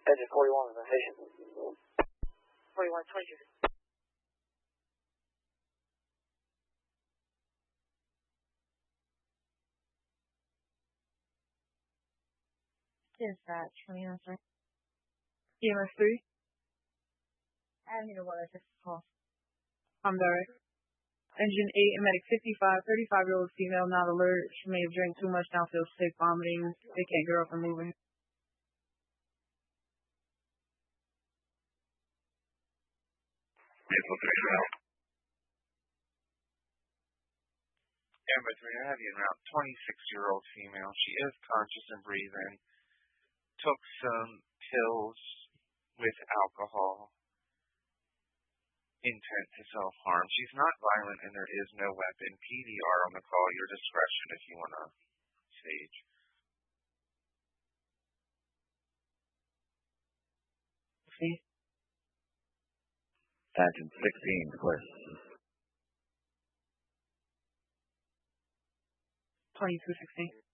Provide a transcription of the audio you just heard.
Engine 41 is in station. 41, 22. Dispatch, 20 answer. EMS 3. I need a water just call. I'm direct. Engine 8 and medic 55, 35-year-old female not alert. She may have drank too much, now feels sick, vomiting. They can't get her up and moving. Amber 3, I have you in route. 26-year-old female. She is conscious and breathing. Took some pills with alcohol. Intent to self-harm. She's not violent and there is no weapon. PDR on the call. Your discretion if you want to stage. See? Sergeant 16, clear. 2216.